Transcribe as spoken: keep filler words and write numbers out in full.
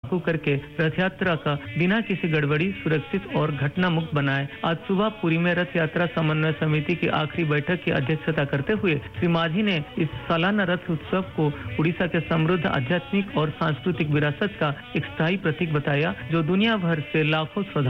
लागू करके रथ यात्रा का बिना किसी गड़बड़ी, सुरक्षित और घटना मुक्त बनाए। आज सुबह पुरी में रथ यात्रा समन्वय समिति की आखिरी बैठक की अध्यक्षता करते हुए श्री मांझी ने इस सालाना रथ उत्सव को उड़ीसा के समृद्ध आध्यात्मिक और सांस्कृतिक विरासत का एक स्थायी प्रतीक बताया, जो दुनिया भर से लाखों श्रद्धालु